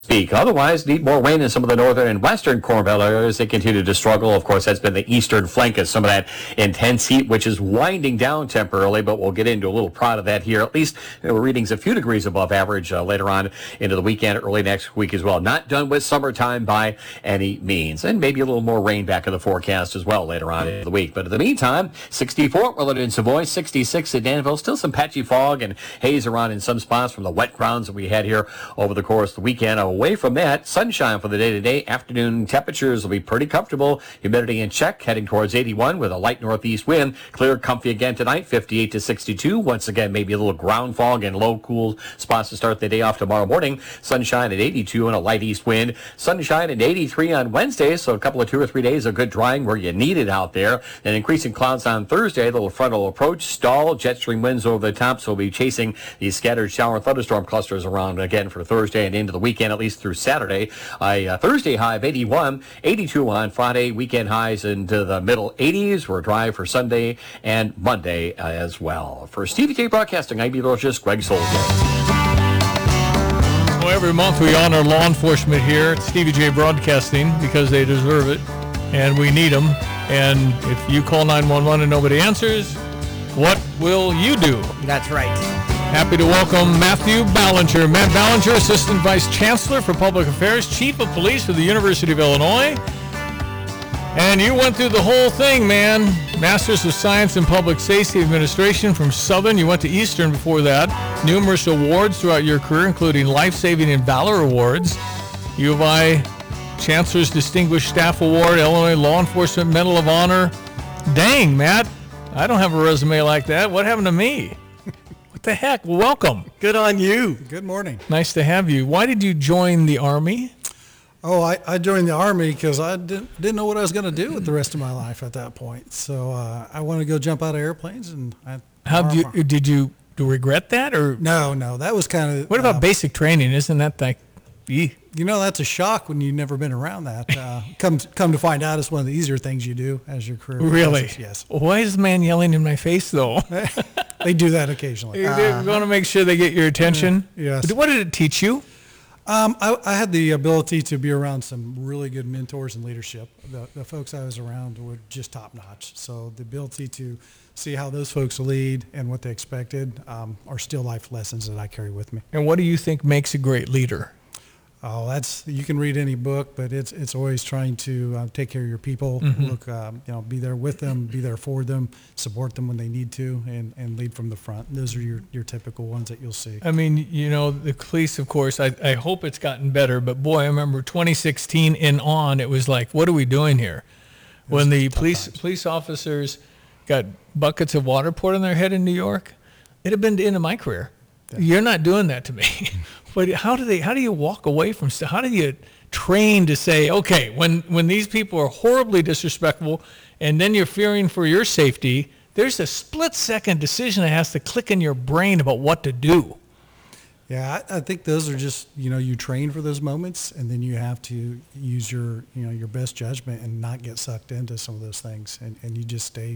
Speak. Otherwise, need more rain in some of the northern and western Corn Belt areas. They continue to struggle. Of course, that's been the eastern flank of some of that intense heat, which is winding down temporarily, but we'll get into a little prod of that here. At least we're readings a few degrees above average later on into the weekend, early next week as well. Not done with summertime by any means. And maybe a little more rain back in the forecast as well later on in the week. But in the meantime, 64 Willard in Savoy, 66 at Danville. Still some patchy fog and haze around in some spots from the wet grounds that we had here over the course of the weekend. Away from that, sunshine for the day-to-day. Afternoon temperatures will be pretty comfortable. Humidity in check, heading towards 81 with a light northeast wind. Clear, comfy again tonight, 58 to 62. Once again, maybe a little ground fog and low, cool spots to start the day off tomorrow morning. Sunshine at 82 and a light east wind. Sunshine at 83 on Wednesday, so a couple of 2 or 3 days of good drying where you need it out there. Then increasing clouds on Thursday, a little frontal approach, stall, jet stream winds over the top, so we'll be chasing these scattered shower and thunderstorm clusters around again for Thursday and into the weekend, at least through Saturday. A Thursday high of 81, 82 on Friday, weekend highs into the middle 80s. We're dry for Sunday and Monday as well. For Stevie J Broadcasting, I'm meteorologist Greg Soldier. Well, every month we honor law enforcement here at Stevie J Broadcasting because they deserve it and we need them. And if you call 911 and nobody answers, what will you do? That's right. Happy to welcome Matthew Ballinger. Matt Ballinger, Assistant Vice Chancellor for Public Affairs, Chief of Police for the University of Illinois. And you went through the whole thing, man. Masters of Science in Public Safety Administration from Southern. You went to Eastern before that. Numerous awards throughout your career, including Life Saving and Valor Awards. U of I Chancellor's Distinguished Staff Award, Illinois Law Enforcement Medal of Honor. Dang, Matt, I don't have a resume like that. What happened to me? What the heck? Well, welcome. Good on you. Good morning. Nice to have you. Why did you join the Army? Oh, I joined the Army because I didn't know what I was going to do with the rest of my life at that point. So I wanted to go jump out of airplanes. And did you regret that? Or No, that was kind of... What about basic training? Isn't that like... You know, that's a shock when you've never been around that. Come to find out, it's one of the easier things you do as your career Really? progresses. Yes. Why is the man yelling in my face, though? They do that occasionally. You want to make sure they get your attention? Yes. What did it teach you? I had the ability to be around some really good mentors and leadership. The folks I was around were just top notch. So the ability to see how those folks lead and what they expected are still life lessons that I carry with me. And what do you think makes a great leader? Oh, you can read any book, but it's always trying to take care of your people. Mm-hmm. Look, be there with them, be there for them, support them when they need to, and lead from the front. Those are your typical ones that you'll see. I mean, the police, of course, I hope it's gotten better, but boy, I remember 2016 and on, it was like, what are we doing here? When the police officers got buckets of water poured on their head in New York, it'd have been the end of my career. Yeah. You're not doing that to me. But how do you walk away from stuff? How do you train to say, okay, when these people are horribly disrespectful and then you're fearing for your safety, there's a split-second decision that has to click in your brain about what to do. Yeah, I think those are just, you train for those moments, and then you have to use your best judgment and not get sucked into some of those things, and you just stay,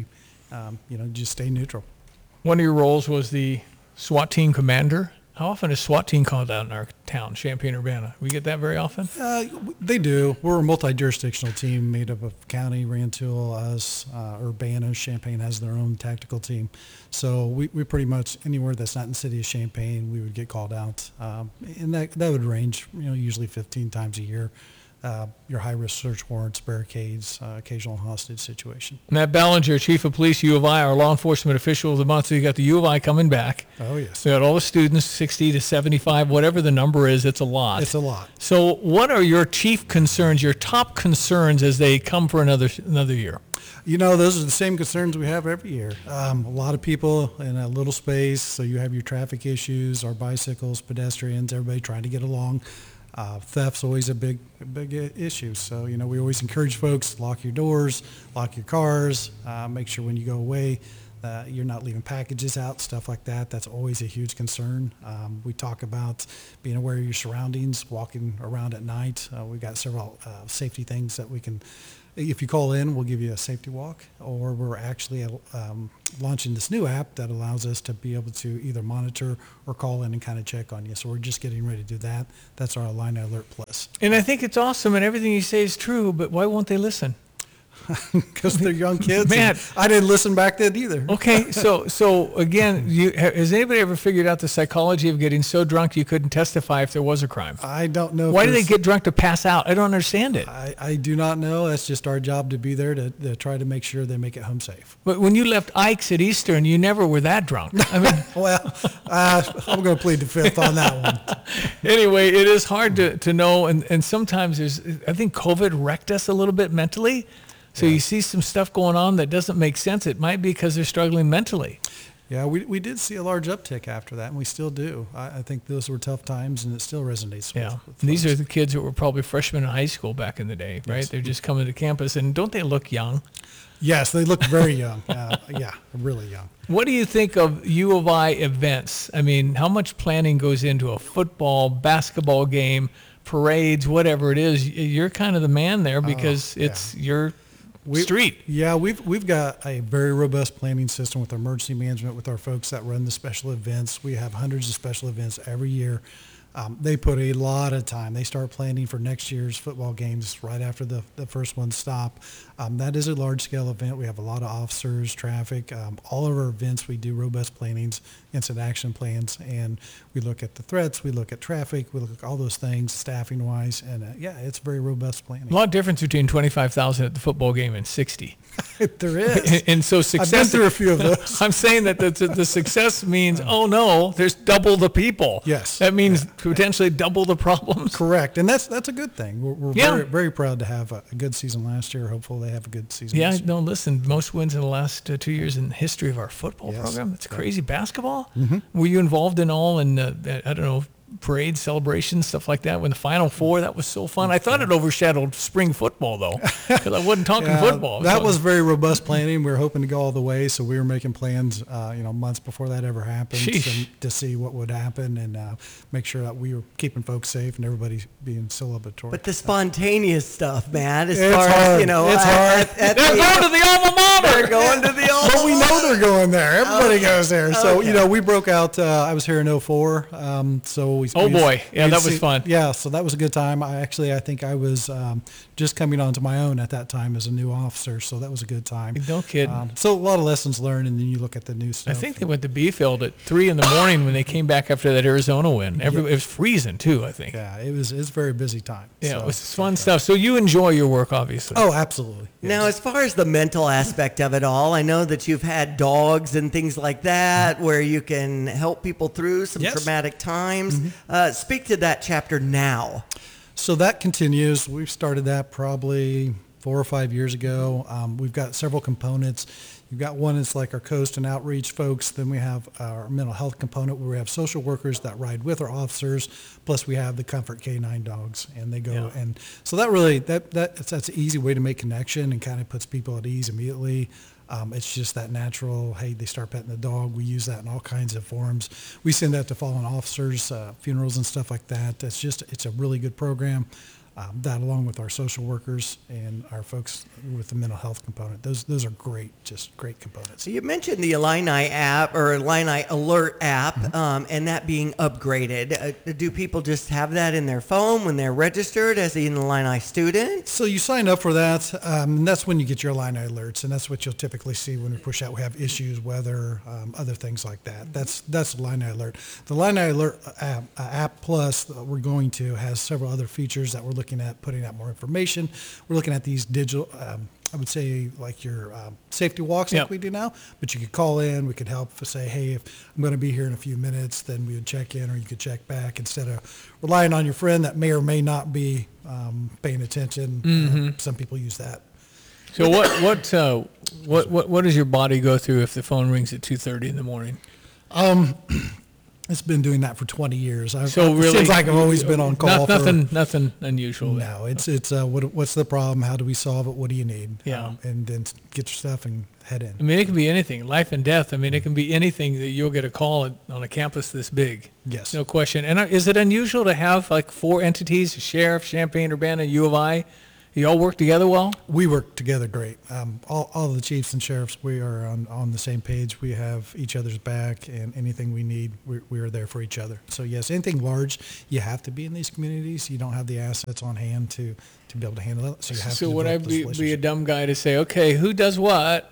stay neutral. One of your roles was the SWAT team commander. How often is SWAT team called out in our town, Champaign-Urbana? We get that very often? They do. We're a multi-jurisdictional team made up of county, Rantoul, us, Urbana. Champaign has their own tactical team. So we pretty much, anywhere that's not in the city of Champaign, we would get called out. And that would range, usually 15 times a year. Your high-risk search warrants, barricades, occasional hostage situation. Matt Ballinger, Chief of Police, U of I, our law enforcement official of the month. So you got the U of I coming back. Oh, yes. We got all the students, 60 to 75, whatever the number is, it's a lot. It's a lot. So what are your chief concerns, your top concerns as they come for another year? Those are the same concerns we have every year. A lot of people in a little space, so you have your traffic issues, our bicycles, pedestrians, everybody trying to get along. Theft's always a big issue. So, we always encourage folks, lock your doors, lock your cars, make sure when you go away you're not leaving packages out, stuff like that. That's always a huge concern. We talk about being aware of your surroundings, walking around at night. We've got several safety things that we can, if you call in, we'll give you a safety walk, or we're actually launching this new app that allows us to be able to either monitor or call in and kind of check on you. So we're just getting ready to do that. That's our Illini Alert Plus. And I think it's awesome, and everything you say is true, but why won't they listen? Because they're young kids. Man. I didn't listen back then either. Okay, so again, has anybody ever figured out the psychology of getting so drunk you couldn't testify if there was a crime? I don't know. Why do they get drunk to pass out? I don't understand it. I do not know. That's just our job to be there to try to make sure they make it home safe. But when you left Ike's at Eastern, you never were that drunk. I mean, Well, I'm going to plead the fifth on that one. anyway, it is hard to know, and sometimes I think COVID wrecked us a little bit mentally. So you see some stuff going on that doesn't make sense. It might be because they're struggling mentally. Yeah, we did see a large uptick after that, and we still do. I think those were tough times, and it still resonates with These folks. are the kids that were probably freshmen in high school back in the day, right? Yes. They're just coming to campus, and don't they look young? Yes, they look very young. Yeah, really young. What do you think of U of I events? I mean, how much planning goes into a football, basketball game, parades, whatever it is? You're kind of the man there because it's your street. Yeah, we've got a very robust planning system with our emergency management, with our folks that run the special events. We have hundreds of special events every year. They put a lot of time. They start planning for next year's football games right after the first ones stop. That is a large-scale event. We have a lot of officers, traffic. All of our events, we do robust plannings, instant action plans, and we look at the threats, we look at traffic, we look at all those things staffing-wise, and it's very robust planning. A lot of difference between 25,000 at the football game and 60. There is. And so success. I've been through a few of those. I'm saying that the success means, oh no, there's double the people. Yes. That means potentially double the problems. Correct, and that's a good thing. We're Yeah. very, very proud to have a good season last year. Hopefully they have a good season Yeah, this year. no, listen, most wins in the last 2 years in the history of our football Yes. program. That's crazy. Basketball? Were you involved in all in, I don't know, parades, celebrations, stuff like that? When the Final Four, that was so fun. I thought it overshadowed spring football, though, because I wasn't talking Yeah, football. That So- was very robust planning. We were hoping to go all the way, so we were making plans, months before that ever happened Sheesh. to see what would happen and make sure that we were keeping folks safe and everybody being celebratory. But the spontaneous stuff, man, as It's far hard. as, you know, It's hard. at They're the- going to the alma mater. they're going to the old. But we know they're going there. Everybody goes there. So, Okay. we broke out. I was here in 04. So we. Oh, we- boy. Yeah, we'd that was see- fun. Yeah, so that was a good time. I think I was just coming onto my own at that time as a new officer. So that was a good time. No kidding. So a lot of lessons learned, and then you look at the new I stuff. think they went to B-Field at 3 in the morning when they came back after that Arizona win. It was freezing, too, I think. Yeah, it's a very busy time. Yeah, So- it was fun stuff. So you enjoy your work, obviously. Oh, absolutely. Now, as far as the mental aspect of it all, I know that you've had dogs and things like that where you can help people through some Yes. traumatic times. Speak to that chapter now. So that continues. We've started that probably 4 or 5 years ago. We've got several components. You've got one that's like our coast and outreach folks. Then we have our mental health component where we have social workers that ride with our officers. Plus we have the Comfort K9 dogs, and they go. Yeah. And so that really, that's an easy way to make connection and kind of puts people at ease immediately. It's just that natural, hey, they start petting the dog. We use that in all kinds of forms. We send that to fallen officers, funerals and stuff like that. It's a really good program. That along with our social workers and our folks with the mental health component. Those are great, just great components. So you mentioned the Illini app or Illini Alert app, and that being upgraded. Do people just have that in their phone when they're registered as an Illini student? So you sign up for that, and that's when you get your Illini alerts, and that's what you'll typically see when we push out. We have issues, weather, other things like that. That's Illini Alert. The Illini Alert app Plus that we're going to has several other features that we're looking at putting out more information. We're looking at these digital, I would say like your safety walks like Yep. we do now, but you could call in, we could help say, hey, if I'm going to be here in a few minutes, then we would check in, or you could check back instead of relying on your friend that may or may not be paying attention. Some people use that. So what does your body go through if the phone rings at 2:30 in the morning? It's been doing that for 20 years. So it really, seems like I've always been on call. Nothing unusual. No, it's what's the problem? How do we solve it? What do you need? Yeah. And then get your stuff and head in. I mean, it can be anything, life and death. I mean, it can be anything that you'll get a call on a campus this big. Yes. No question. And is it unusual to have like 4 entities, sheriff, Champaign, Urbana, U of I? You all work together well? We work together great. All the chiefs and sheriffs, we are on the same page. We have each other's back, and anything we need, we are there for each other. So yes, anything large, you have to be in these communities. You don't have the assets on hand to be able to handle it. So you have to. So would I develop those be a relationships. dumb guy to say, okay, who does what?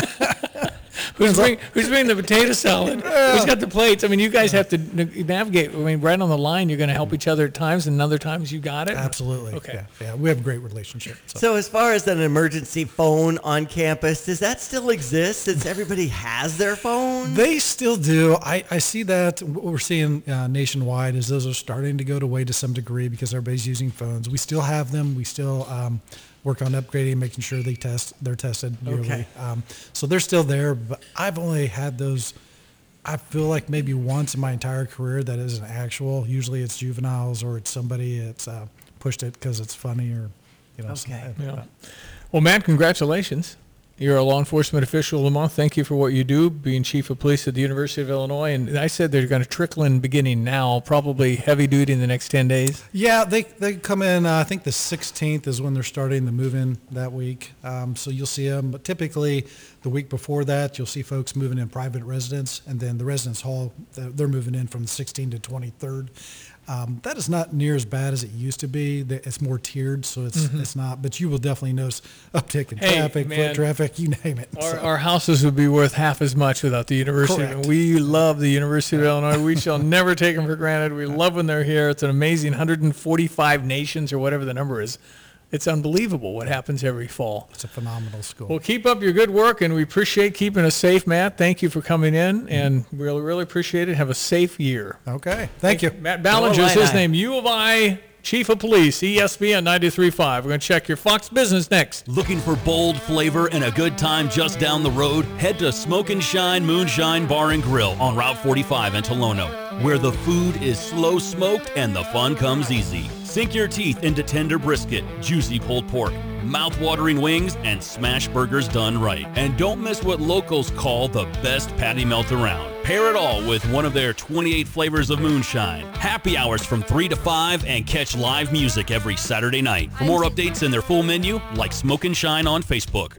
Who's bringing the potato salad? Who's got the plates? I mean, you guys have to navigate. I mean, right on the line, you're going to help each other at times, and other times you got it? Absolutely. Okay. Yeah, we have a great relationship. So as far as an emergency phone on campus, does that still exist since everybody has their phone? They still do. I see that. What we're seeing nationwide is those are starting to go away to some degree because everybody's using phones. We still have them. We still work on upgrading, making sure they're tested yearly. Okay. So they're still there, but I've only had those, I feel like maybe once in my entire career that is an actual. Usually it's juveniles or it's somebody that's pushed it because it's funny or, Okay. Yeah. Well, Matt, congratulations. You're a law enforcement official of Lamont. Thank you for what you do, being chief of police at the University of Illinois. And I said they're going to trickle in beginning now, probably heavy duty in the next 10 days. Yeah, they come in, I think the 16th is when they're starting the move-in that week. So you'll see them. But typically the week before that, you'll see folks moving in private residence. And then the residence hall, they're moving in from the 16th to 23rd. That is not near as bad as it used to be. It's more tiered, so it's not. But you will definitely notice uptick in traffic, foot traffic, you name it. Our houses would be worth half as much without the university. Correct. And we love the University of Illinois. We shall never take them for granted. We love when they're here. It's an amazing 145 nations or whatever the number is. It's unbelievable what happens every fall. It's a phenomenal school. Well, keep up your good work, and we appreciate keeping us safe, Matt. Thank you for coming in, and really, really appreciate it. Have a safe year. Okay. Thank you. Matt Ballinger is his name. U of I, Chief of Police, ESPN 93.5. We're going to check your Fox Business next. Looking for bold flavor and a good time just down the road? Head to Smoke and Shine Moonshine Bar and Grill on Route 45 in Tolono, where the food is slow smoked and the fun comes easy. Sink your teeth into tender brisket, juicy pulled pork, mouth-watering wings, and smash burgers done right. And don't miss what locals call the best patty melt around. Pair it all with one of their 28 flavors of moonshine. Happy hours from 3 to 5 and catch live music every Saturday night. For more updates and their full menu, like Smoke and Shine on Facebook.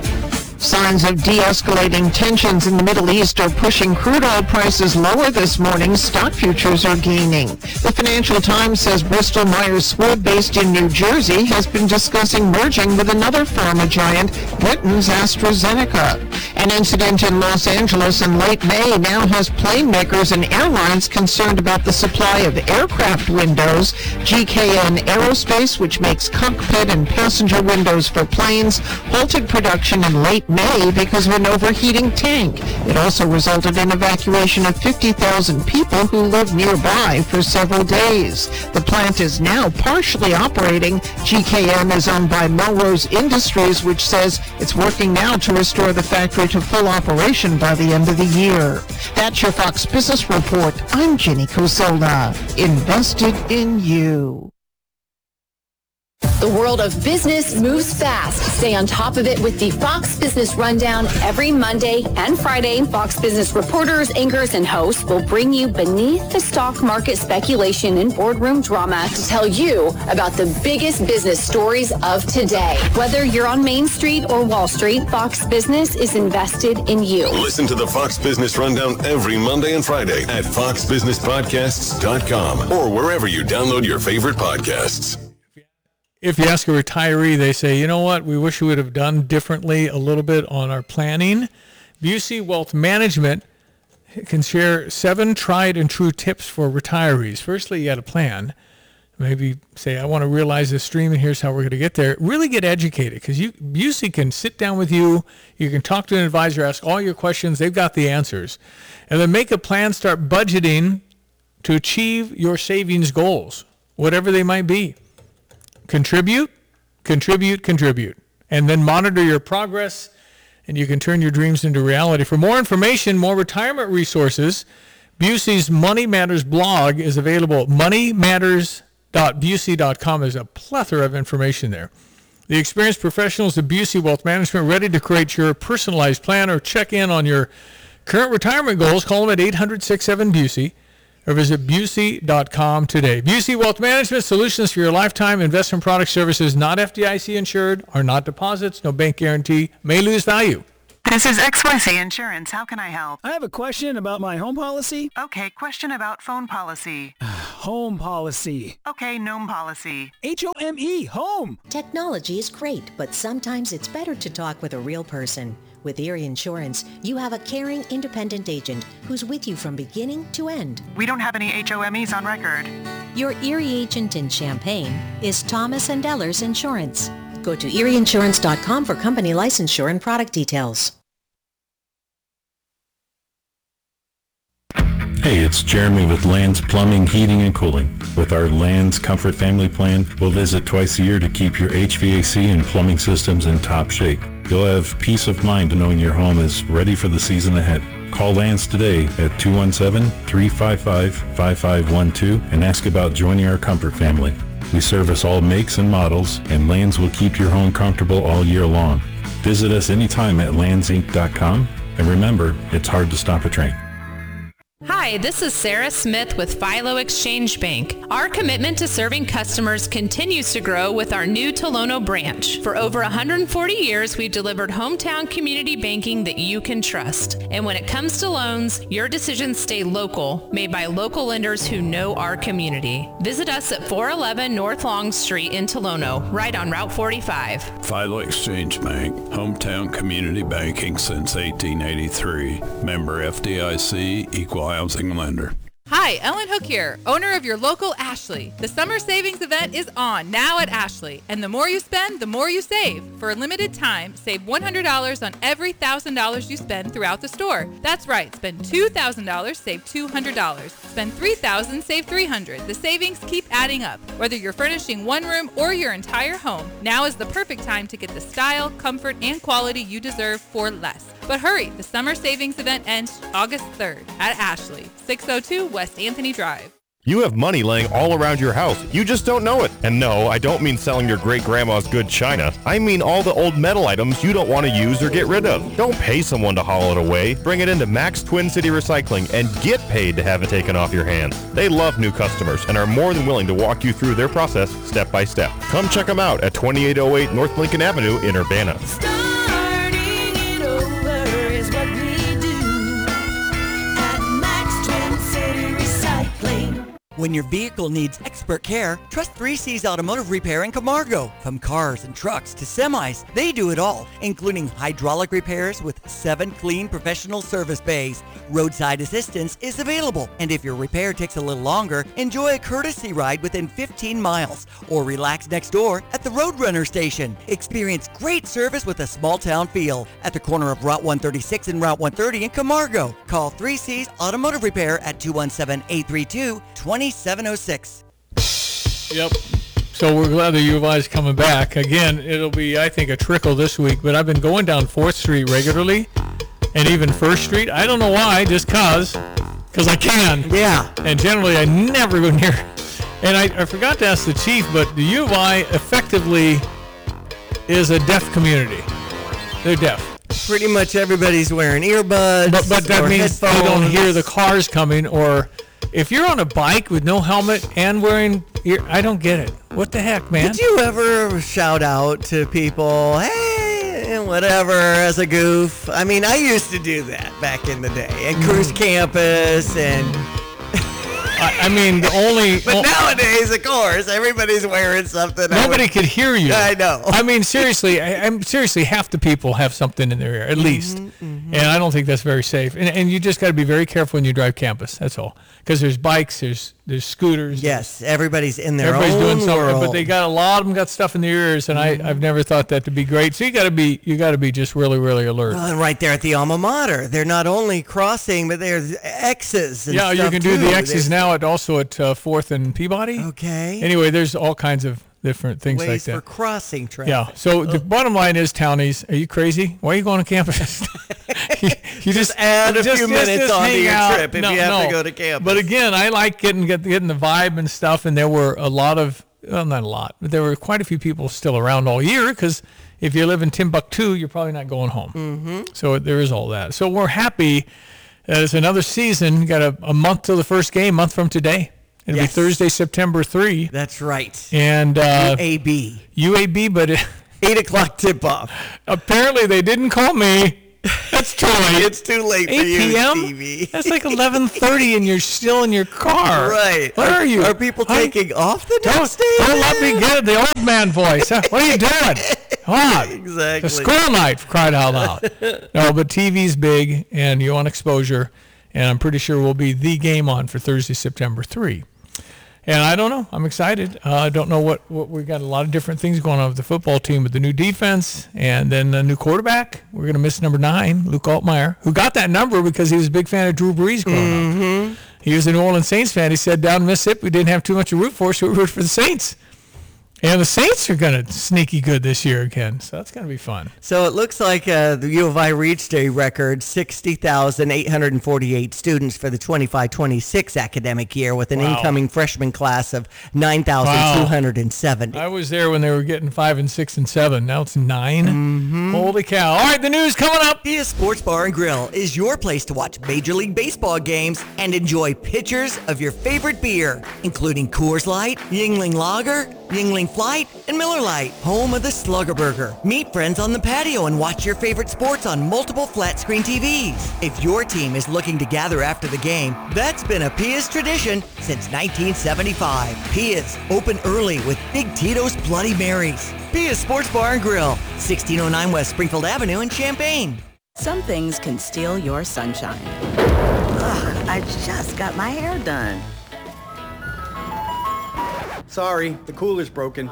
Signs of de-escalating tensions in the Middle East are pushing crude oil prices lower this morning. Stock futures are gaining. The Financial Times says Bristol Myers Squibb, based in New Jersey, has been discussing merging with another pharma giant, Britain's AstraZeneca. An incident in Los Angeles in late May now has plane makers and airlines concerned about the supply of aircraft windows. GKN Aerospace, which makes cockpit and passenger windows for planes, halted production in late May because of an overheating tank. It also resulted in evacuation of 50,000 people who live nearby for several days. The plant is now partially operating. GKN is owned by Melrose Industries, which says it's working now to restore the factory to full operation by the end of the year. That's your Fox Business Report. I'm Jenny Cosola. Invested in you. The world of business moves fast. Stay on top of it with the Fox Business Rundown every Monday and Friday. Fox Business reporters, anchors, and hosts will bring you beneath the stock market speculation and boardroom drama to tell you about the biggest business stories of today. Whether you're on Main Street or Wall Street, Fox Business is invested in you. Listen to the Fox Business Rundown every Monday and Friday at foxbusinesspodcasts.com or wherever you download your favorite podcasts. If you ask a retiree, they say, you know what, we wish we would have done differently a little bit on our planning. Busey Wealth Management can share 7 tried and true tips for retirees. Firstly, you got a plan. Maybe say, I want to realize this dream, and here's how we're going to get there. Really get educated, because Busey can sit down with you. You can talk to an advisor, ask all your questions. They've got the answers. And then make a plan, start budgeting to achieve your savings goals, whatever they might be. Contribute, and then monitor your progress, and you can turn your dreams into reality. For more information, more retirement resources, Busey's Money Matters blog is available at moneymatters.busey.com. There's a plethora of information there. The experienced professionals at Busey Wealth Management ready to create your personalized plan or check in on your current retirement goals. Call them at 800-67-BUSEY or visit Busey.com today. Busey Wealth Management, solutions for your lifetime investment product services, not FDIC insured, are not deposits, no bank guarantee, may lose value. This is XYZ Insurance. How can I help? I have a question about my home policy. Okay, question about phone policy. Home policy. Okay, gnome policy. HOME, home. Technology is great, but sometimes it's better to talk with a real person. With Erie Insurance, you have a caring, independent agent who's with you from beginning to end. We don't have any HOMEs on record. Your Erie agent in Champaign is Thomas & Ellers Insurance. Go to erieinsurance.com for company licensure and product details. Hey, it's Jeremy with Land's Plumbing, Heating, and Cooling. With our Land's Comfort Family Plan, we'll visit twice a year to keep your HVAC and plumbing systems in top shape. You'll have peace of mind knowing your home is ready for the season ahead. Call Land's today at 217-355-5512 and ask about joining our Comfort Family. We service all makes and models, and Land's will keep your home comfortable all year long. Visit us anytime at landsinc.com, and remember, it's hard to stop a train. Hi, this is Sarah Smith with Philo Exchange Bank. Our commitment to serving customers continues to grow with our new Tolono branch. For over 140 years, we've delivered hometown community banking that you can trust. And when it comes to loans, your decisions stay local, made by local lenders who know our community. Visit us at 411 North Long Street in Tolono, right on Route 45. Philo Exchange Bank, hometown community banking since 1883. Member FDIC, equal housing lender. Hi, Ellen Hook here, owner of your local Ashley. The summer savings event is on now at Ashley, and the more you spend, the more you save. For a limited time, save $100 on every $1,000 you spend throughout the store. That's right, spend $2,000, save $200. Spend $3,000, save $300. The savings keep adding up. Whether you're furnishing one room or your entire home, now is the perfect time to get the style, comfort, and quality you deserve for less. But hurry, the summer savings event ends August 3rd at Ashley, 602 West Anthony Drive. You have money laying all around your house. You just don't know it. And no, I don't mean selling your great-grandma's good china. I mean all the old metal items you don't want to use or get rid of. Don't pay someone to haul it away. Bring it into Max Twin City Recycling and get paid to have it taken off your hands. They love new customers and are more than willing to walk you through their process step by step. Come check them out at 2808 North Lincoln Avenue in Urbana. When your vehicle needs expert care, trust 3C's Automotive Repair in Camargo. From cars and trucks to semis, they do it all, including hydraulic repairs with 7 clean professional service bays. Roadside assistance is available, and if your repair takes a little longer, enjoy a courtesy ride within 15 miles or relax next door at the Roadrunner station. Experience great service with a small town feel at the corner of Route 136 and Route 130 in Camargo. Call 3C's Automotive Repair at 217-832-2706. Yep. So we're glad the U of I is coming back. Again, it'll be, I think, a trickle this week, but I've been going down 4th Street regularly and even 1st Street. I don't know why, just because I can. Yeah. And generally, I never go near. And I forgot to ask the chief, but the U of I effectively is a deaf community. They're deaf. Pretty much everybody's wearing earbuds. But that means headphones. they don't hear the cars coming, or if you're on a bike with no helmet and wearing I don't get it. What the heck, man? Did you ever shout out to people, hey, whatever, as a goof? I mean, I used to do that back in the day at Cruise Campus and... I mean, the only... But nowadays, of course, everybody's wearing something. Nobody could hear you. I know. I mean, seriously, I'm seriously, half the people have something in their ear, at least. And I don't think that's very safe. And you just got to be very careful when you drive campus, that's all. Because there's bikes, there's scooters. Yes, everybody's in their everybody's own doing something, world. but they got a lot of them got stuff in their ears, and I've never thought that to be great. So you got to be just really, really alert. Well, and right there at the alma mater, they're not only crossing, but there's X's. And you stuff can do too. the X's now also at 4th and Peabody. Okay. Anyway, there's all kinds of different things Ways like that. for crossing traffic. Yeah. So the bottom line is, Townies, are you crazy? Why are you going to campus? you just add a few minutes onto hang your out. trip if you have to go to campus. But again, I like getting the vibe and stuff, and there were a lot of, well, not a lot, but there were quite a few people still around all year, because if you live in Timbuktu, you're probably not going home. Mm-hmm. So there is all that. So we're happy that it's another season. You got a month till the first game, month from today. It'll be Thursday, September 3. That's right. And UAB, but 8 o'clock tip-off. Apparently they didn't call me. That's too late. It's too late for 8 you, p.m.? Stevie. That's like 11:30 and you're still in your car. Right. Where are you? Are people taking off the next day? Don't let me get the old man voice. What are you doing? Come on. Exactly. It's a school night, for crying out loud. No, but TV's big and you want exposure, and I'm pretty sure we'll be the game on for Thursday, September 3. And I don't know. I'm excited. I don't know what we got. A lot of different things going on with the football team, with the new defense and then a new quarterback. We're going to miss number 9, Luke Altmaier, who got that number because he was a big fan of Drew Brees growing up. He was a New Orleans Saints fan. He said down in Mississippi we didn't have too much to root for, so we root for the Saints. And the Saints are going to sneaky good this year again, so that's going to be fun. So it looks like the U of I reached a record 60,848 students for the 25-26 academic year, with an incoming freshman class of 9,270. I was there when they were getting 5 and 6 and 7. Now it's 9. Holy cow. All right, the news coming up. Pia Sports Bar and Grill is your place to watch Major League Baseball games and enjoy pitchers of your favorite beer, including Coors Light, Yuengling Lager, Yuengling Flight, and Miller Lite, home of the Slugger Burger. Meet friends on the patio and watch your favorite sports on multiple flat-screen TVs. If your team is looking to gather after the game, that's been a Pia's tradition since 1975. Pia's, open early with Big Tito's Bloody Marys. Pia's Sports Bar and Grill, 1609 West Springfield Avenue in Champaign. Some things can steal your sunshine. Ugh, I just got my hair done. Sorry, the cooler's broken.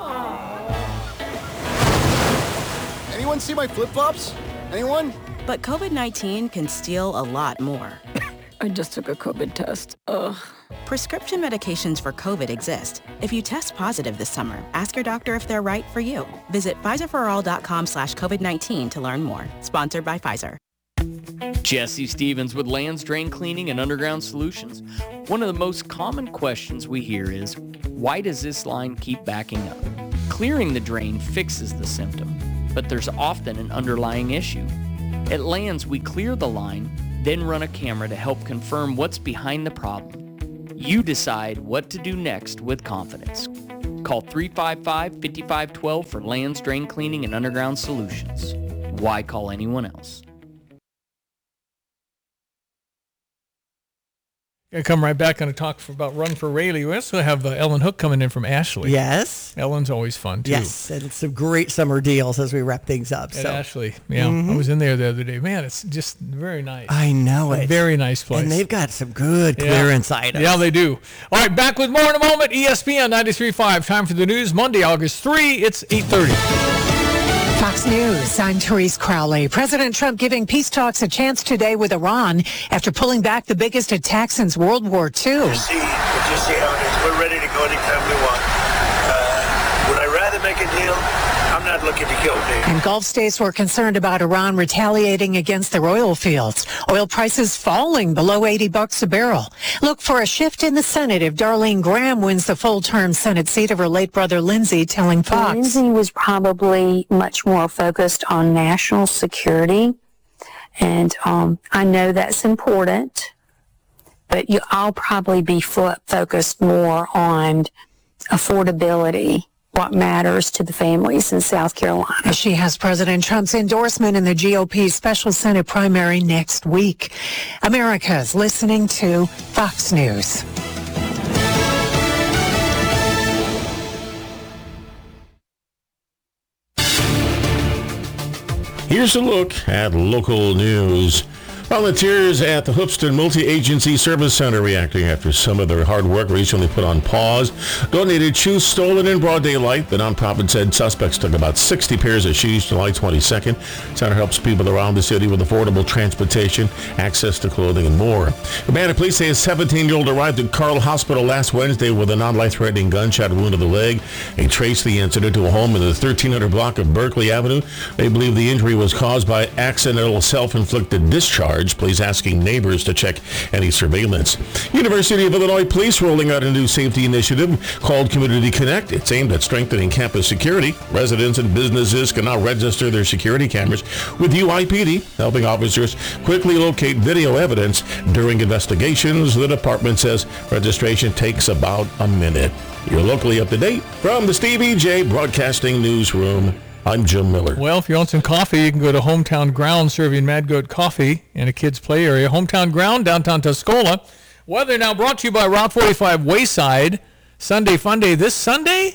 Anyone see my flip-flops? Anyone? But COVID-19 can steal a lot more. I just took a COVID test. Ugh. Prescription medications for COVID exist. If you test positive this summer, ask your doctor if they're right for you. Visit PfizerForAll.com/COVID-19 to learn more. Sponsored by Pfizer. Jesse Stevens with Lands Drain Cleaning and Underground Solutions. One of the most common questions we hear is, why does this line keep backing up? Clearing the drain fixes the symptom, but there's often an underlying issue. At Lands, we clear the line, then run a camera to help confirm what's behind the problem. You decide what to do next with confidence. Call 355-5512 for Lands Drain Cleaning and Underground Solutions. Why call anyone else? Gonna come right back and talk about Run for Rayleigh. We also have Ellen Hook coming in from Ashley. Yes. Ellen's always fun, too. Yes, and some great summer deals as we wrap things up. At Ashley, yeah. I was in there the other day. Man, it's just very nice. I know it. A very nice place. And they've got some good clearance items. Yeah, they do. All right, back with more in a moment. ESPN 93.5. Time for the news. Monday, August 3. It's 8:30. Fox News, I'm Therese Crowley. President Trump giving peace talks a chance today with Iran after pulling back the biggest attack since World War II. Just see how it is. We're ready to go anytime we want. Would I rather make a deal? I'm not looking to kill me. And Gulf states were concerned about Iran retaliating against their oil fields. Oil prices falling below $80 a barrel. Look for a shift in the Senate if Darlene Graham wins the full-term Senate seat of her late brother Lindsey, telling Fox. Lindsey was probably much more focused on national security. And I know that's important, but I'll probably be focused more on affordability, what matters to the families in South Carolina. She has President Trump's endorsement in the GOP special Senate primary next week. America's listening to Fox News. Here's a look at local news. Volunteers at the Hoopston Multi-Agency Service Center reacting after some of their hard work recently put on pause. Donated shoes stolen in broad daylight. The nonprofit said suspects took about 60 pairs of shoes July 22nd. Center helps people around the city with affordable transportation, access to clothing, and more. Urbana police say a 17-year-old arrived at Carle Hospital last Wednesday with a non-life-threatening gunshot wound to the leg. They traced the incident to a home in the 1300 block of Berkeley Avenue. They believe the injury was caused by accidental self-inflicted discharge. Police asking neighbors to check any surveillance. University of Illinois Police rolling out a new safety initiative called Community Connect. It's aimed at strengthening campus security. Residents and businesses can now register their security cameras with UIPD, helping officers quickly locate video evidence during investigations. The department says registration takes about a minute. You're locally up to date from the Stevie J Broadcasting Newsroom. I'm Jim Miller. Well, if you want some coffee, you can go to Hometown Ground, serving Mad Goat Coffee in a kids' play area. Hometown Ground, downtown Tuscola. Weather now brought to you by Route 45 Wayside. Sunday Fun Day this Sunday.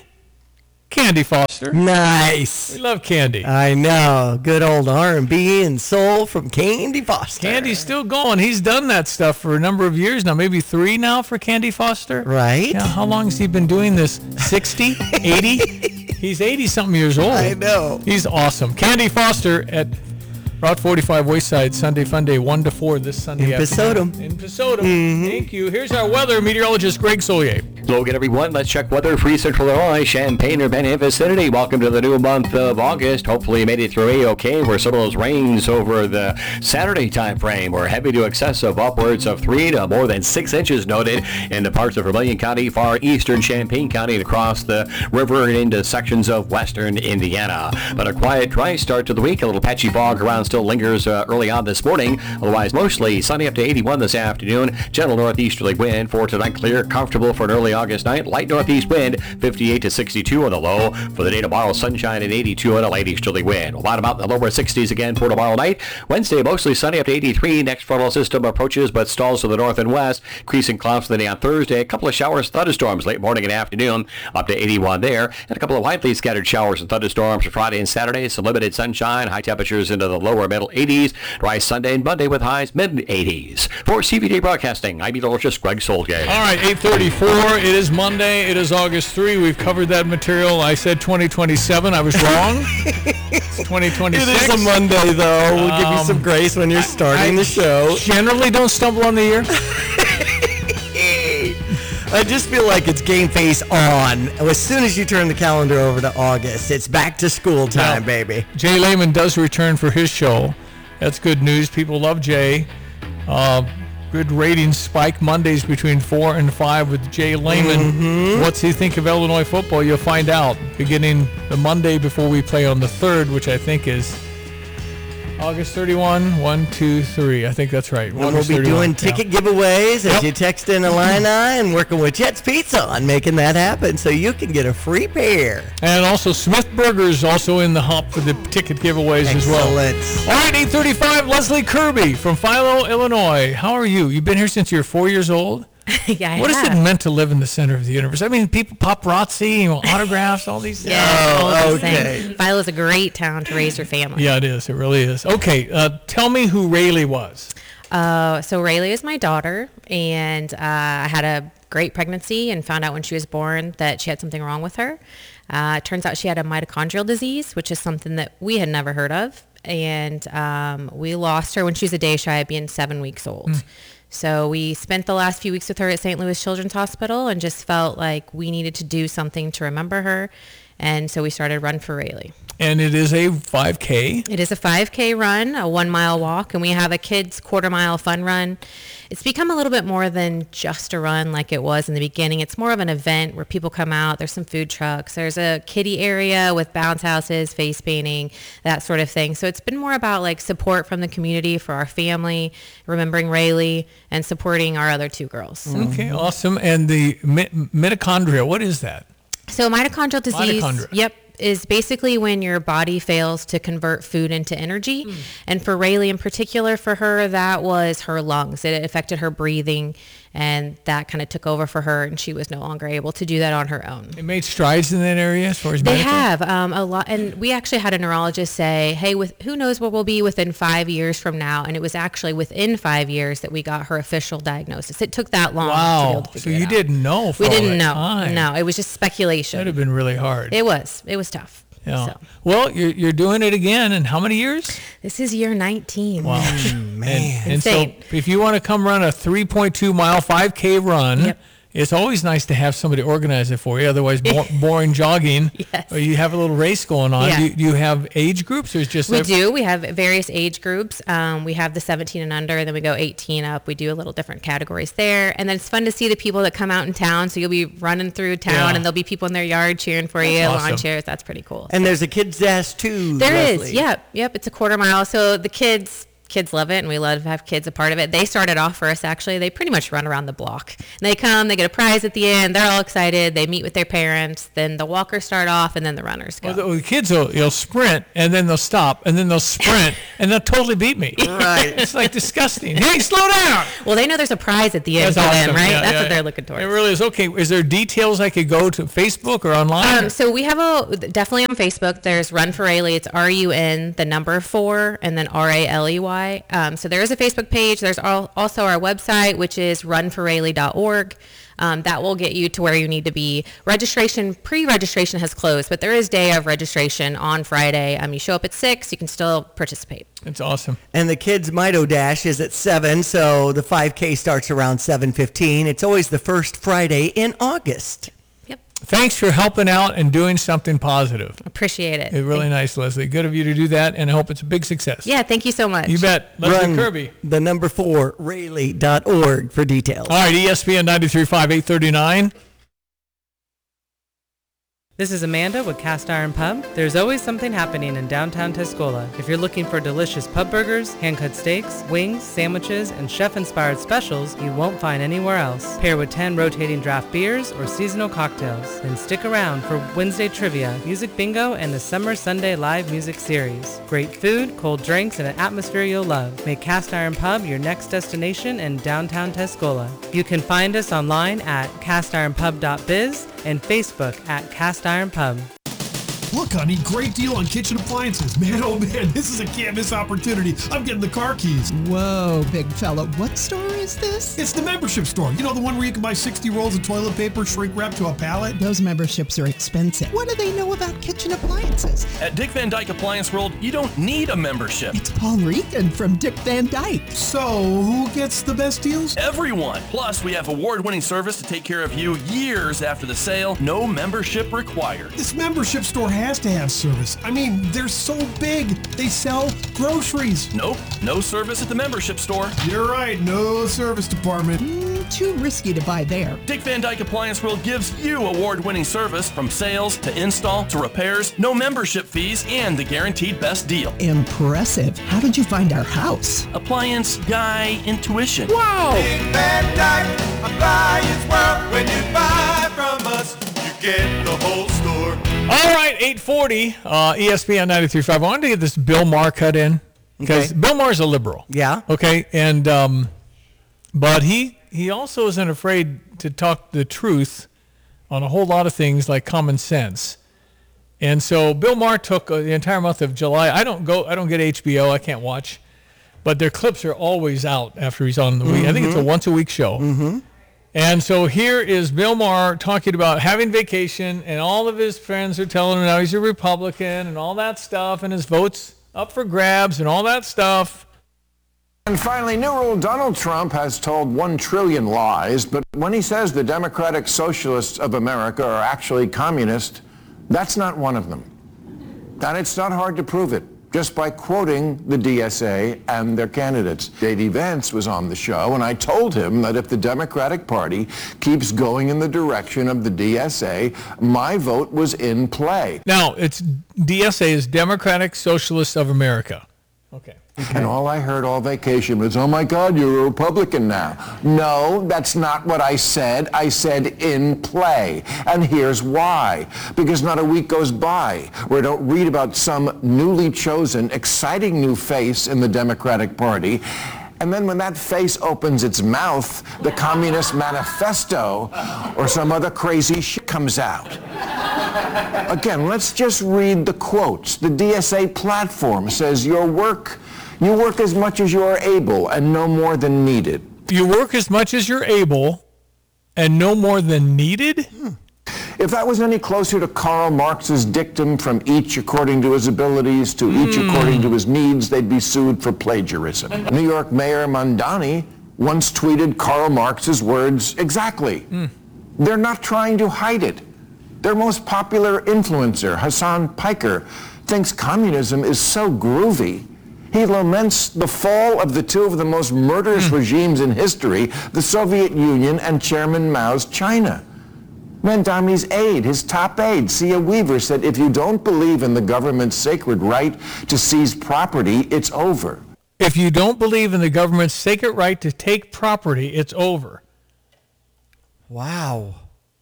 Candy Foster. Nice. We love Candy. I know. Good old R&B and soul from Candy Foster. Candy's still going. He's done that stuff for a number of years now, maybe 3 now for Candy Foster. Right. Yeah, how long has he been doing this? 60? 80? He's 80-something years old. I know. He's awesome. Candy Foster at Route 45 Wayside, Sunday Fun Day, 1 to 4 this Sunday afternoon. In Pasodum. Thank you. Here's our weather meteorologist, Greg Solier. Hello again, everyone. Let's check weather for East Central Illinois, Champaign, Urbana, and vicinity. Welcome to the new month of August. Hopefully you made it through A-OK. Where some of those rains over the Saturday time frame were heavy to excessive, upwards of 3 to more than 6 inches noted in the parts of Vermilion County, far eastern Champaign County, and across the river and into sections of western Indiana. But a quiet, dry start to the week. A little patchy fog around still lingers early on this morning. Otherwise, mostly sunny up to 81 this afternoon. Gentle northeasterly wind for tonight. Clear, comfortable for an early August night. Light northeast wind, 58 to 62 on the low. For the day tomorrow, sunshine and 82 on a light easterly wind. A lot about the lower 60s again for tomorrow night. Wednesday, mostly sunny up to 83. Next frontal system approaches but stalls to the north and west. Increasing clouds for the day on Thursday. A couple of showers, thunderstorms late morning and afternoon up to 81 there. And a couple of widely scattered showers and thunderstorms for Friday and Saturday. Some limited sunshine. High temperatures into the lower middle 80s. Dry Sunday and Monday with highs mid-80s. For CVJ Broadcasting, I'm meteorologist Greg Solgay. All right, 8:34. It is Monday. It is August 3. We've covered that material. I said 2027. I was wrong. It's 2026. It is a Monday, though. We'll give you some grace when you're starting the show. Generally don't stumble on the year. I just feel like it's game face on. As soon as you turn the calendar over to August, it's back to school time, baby. Jay Lehman does return for his show. That's good news. People love Jay. Good ratings spike Mondays between 4 and 5 with Jay Lehman. What's he think of Illinois football? You'll find out beginning the Monday before we play on the 3rd, which I think is August 31, 1, 2, 3. I think that's right. And we'll be doing ticket giveaways as you text in Illini and working with Jet's Pizza on making that happen so you can get a free pair. And also Smith Burgers also in the hop for the ticket giveaways as well. Excellent. All right, 8:35, Leslie Kirby from Philo, Illinois. How are you? You've been here since you were 4 years old? Yeah, What is it meant to live in the center of the universe? I mean, people, paparazzi, autographs, all these things. Okay. Philo's a great town to raise your family. Yeah, it is. It really is. Okay, tell me who Rayleigh was. So Rayleigh is my daughter, and I had a great pregnancy and found out when she was born that she had something wrong with her. It turns out she had a mitochondrial disease, which is something that we had never heard of. And we lost her when she was a day shy of being 7 weeks old. So we spent the last few weeks with her at St. Louis Children's Hospital and just felt like we needed to do something to remember her. And so we started Run for Rayleigh. And it is a 5K? It is a 5K run, a 1 mile walk, and we have a kids quarter mile fun run. It's become a little bit more than just a run like it was in the beginning. It's more of an event where people come out. There's some food trucks. There's a kiddie area with bounce houses, face painting, that sort of thing. So it's been more about like support from the community for our family, remembering Rayleigh, and supporting our other 2 girls. Okay, awesome. And the mitochondria, what is that? So mitochondrial disease, Mitochondria. yep, is basically when your body fails to convert food into energy. And for Rayleigh in particular, for her, that was her lungs. It affected her breathing, and that kind of took over for her, and she was no longer able to do that on her own. They made strides in that area as far as medical? They have a lot, and we actually had a neurologist say, hey, who knows what we'll be within 5 years from now, and it was actually within 5 years that we got her official diagnosis. It took that long to be able to figure it out. So you didn't know for We all didn't that know. time. No, it was just speculation. That'd have been really hard. It was tough. Yeah. So. Well, you're doing it again in how many years? This is year 19. Wow. Man. And so Insane. if you want to come run a 3.2 mile 5K run, it's always nice to have somebody organize it for you. Otherwise, boring jogging. Yes. Or you have a little race going on. Yeah. Do you have age groups, or is just We do. We have various age groups. We have the 17 and under, and then we go 18 up. We do a little different categories there. And then it's fun to see the people that come out in town. So you'll be running through town, and there'll be people in their yard cheering for you, awesome. lawn chairs. That's pretty cool. And there's a kids' dash too. There Leslie. is. Yep. It's a quarter mile. So the kids love it, and we love to have kids a part of it. They started off for us, actually. They pretty much run around the block. And they come, they get a prize at the end. They're all excited. They meet with their parents. Then the walkers start off, and then the runners go. Well, the kids will sprint, and then they'll stop, and then they'll sprint, and they'll totally beat me. Right. It's like disgusting. Hey, slow down. Well, they know there's a prize at the end That's for awesome. them, right? Yeah, That's yeah. what they're looking towards. It really is. Okay, is there details I could go to Facebook or online? So we have definitely on Facebook, there's Run for Rayleigh. It's RUN, the number 4, and then RALEY. So there is a Facebook page. There's also our website, which is runforrayleigh.org. That will get you to where you need to be. Pre-registration has closed, but there is day of registration on Friday. You show up at 6, you can still participate. It's awesome. And the kids' Mito Dash is at 7, so the 5K starts around 7:15. It's always the first Friday in August. Thanks for helping out and doing something positive. Appreciate it. It's really nice, Leslie. Good of you to do that, and I hope it's a big success. Yeah, thank you so much. You bet. Leslie Run Kirby. the number 4, Rayleigh.org for details. All right, ESPN 93.5, 839. This is Amanda with Cast Iron Pub. There's always something happening in downtown Tuscola. If you're looking for delicious pub burgers, hand-cut steaks, wings, sandwiches, and chef-inspired specials you won't find anywhere else. Pair with 10 rotating draft beers or seasonal cocktails. Then stick around for Wednesday trivia, music bingo, and the Summer Sunday live music series. Great food, cold drinks, and an atmosphere you'll love. Make Cast Iron Pub your next destination in downtown Tuscola. You can find us online at castironpub.biz and Facebook at Cast Iron Pub. Look, honey, great deal on kitchen appliances. Man, oh man, this is a can't miss opportunity. I'm getting the car keys. Whoa, big fella. What store is this? It's the membership store. You know, the one where you can buy 60 rolls of toilet paper shrink wrapped to a pallet? Those memberships are expensive. What do they know about kitchen appliances? At Dick Van Dyke Appliance World, you don't need a membership. It's Paul Regan from Dick Van Dyke. So, who gets the best deals? Everyone. Plus, we have award-winning service to take care of you years after the sale. No membership required. This membership store has to have service. I mean, they're so big. They sell groceries. Nope, no service at the membership store. You're right, no service department. Too risky to buy there. Dick Van Dyke Appliance World gives you award-winning service from sales to install to repairs, no membership fees, and the guaranteed best deal. Impressive. How did you find our house? Appliance Guy Intuition. Wow! Dick Van Dyke Appliance World. When you buy from us, you get the whole store. All right, 840, ESPN 93.5. I wanted to get this Bill Maher cut in because Bill Maher's a liberal. Yeah. Okay, and but he also isn't afraid to talk the truth on a whole lot of things like common sense. And so Bill Maher took the entire month of July. I don't get HBO. I can't watch, but their clips are always out after he's on the week. I think it's a once-a-week show. Mm-hmm. And so here is Bill Maher talking about having vacation, and all of his friends are telling him now he's a Republican and all that stuff, and his vote's up for grabs and all that stuff. And finally, new rule, Donald Trump has told 1 trillion lies, but when he says the Democratic Socialists of America are actually communist, that's not one of them. And it's not hard to prove it, just by quoting the DSA and their candidates. J.D. Vance was on the show, and I told him that if the Democratic Party keeps going in the direction of the DSA, my vote was in play. Now, it's DSA is Democratic Socialists of America. Okay. And all I heard all vacation was, oh my God, you're a Republican now. No, that's not what I said. I said in play. And here's why. Because not a week goes by where I don't read about some newly chosen, exciting new face in the Democratic Party. And then when that face opens its mouth, the Communist Manifesto or some other crazy shit comes out. Again, let's just read the quotes. The DSA platform says you work as much as you are able and no more than needed. You work as much as you're able and no more than needed? If that was any closer to Karl Marx's dictum from each according to his abilities to each according to his needs, they'd be sued for plagiarism. New York Mayor Mondani once tweeted Karl Marx's words exactly. They're not trying to hide it. Their most popular influencer, Hassan Piker, thinks communism is so groovy. He laments the fall of the two of the most murderous regimes in history, the Soviet Union and Chairman Mao's China. Mondani's aide, his top aide, Sia Weaver, said, if you don't believe in the government's sacred right to seize property, it's over. If you don't believe in the government's sacred right to take property, it's over. Wow.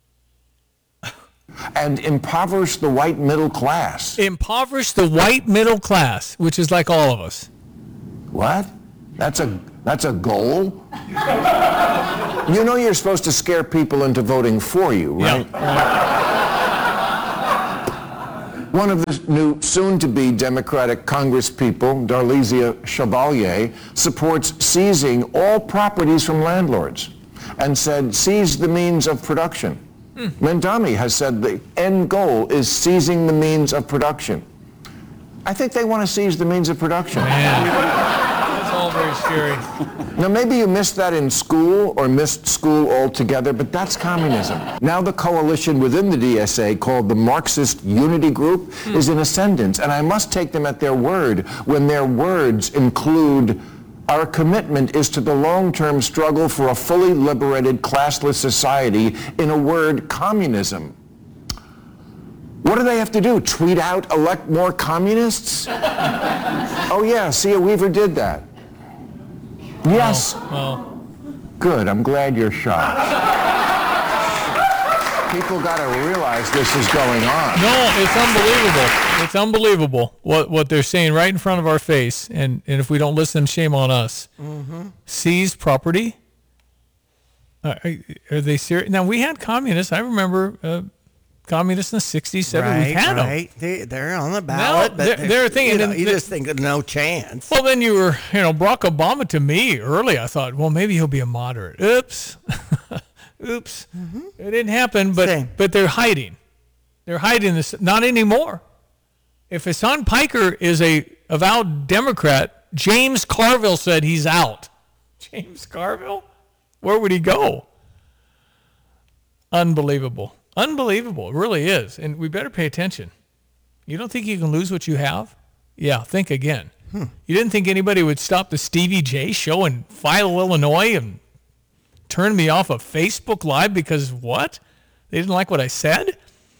And impoverish the white middle class. Impoverish the white middle class, which is like all of us. What? That's a goal? You know you're supposed to scare people into voting for you, right? One of the new soon-to-be Democratic Congresspeople, Darlisia Chevalier, supports seizing all properties from landlords and said, seize the means of production. Mondani has said the end goal is seizing the means of production. I think they want to seize the means of production. That's all very scary. Now, maybe you missed that in school or missed school altogether, but that's communism. Now the coalition within the DSA, called the Marxist Unity Group, is in ascendance, and I must take them at their word when their words include, our commitment is to the long-term struggle for a fully liberated, classless society, in a word, communism. What do they have to do? Tweet out, elect more communists? Oh yeah, Sia Weaver did that. Yes. Well. Good, I'm glad you're shocked. People got to realize this is going on. No, it's unbelievable. It's unbelievable what they're saying right in front of our face. And if we don't listen, shame on us. Seize property? Are they serious? Now, we had communists. I remember communists in the 60s, 70s. We've had them. They're on the ballot. No, but they're thinking. You just think no chance. Well, then you were, Barack Obama to me early, I thought, well, maybe he'll be a moderate. Oops. Oops. It didn't happen, but they're hiding. They're hiding this. Not anymore. If Hassan Piker is a avowed Democrat, James Carville said he's out. James Carville? Where would he go? Unbelievable. Unbelievable. It really is. And we better pay attention. You don't think you can lose what you have? Yeah, think again. You didn't think anybody would stop the Stevie J show in Philo, Illinois and turn me off of Facebook Live because what? They didn't like what I said?